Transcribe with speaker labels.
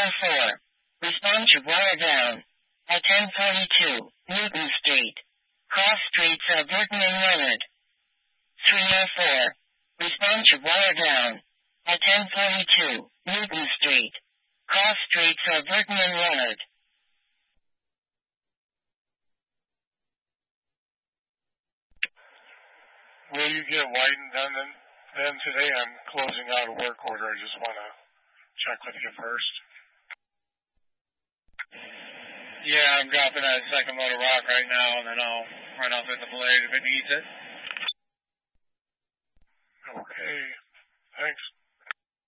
Speaker 1: 304. Respond to wire down. At 1042, Newton Street. Cross streets of Burton and Leonard. 304. Respond to wire down. At 1042, Newton Street. Cross streets of Burton and Leonard.
Speaker 2: Will you get Wyden done then today? I'm closing out a work order. I just want to check with you first.
Speaker 3: Yeah, I'm dropping that second load of rock right now, and then I'll run off at the blade if it needs it.
Speaker 2: Okay. Thanks.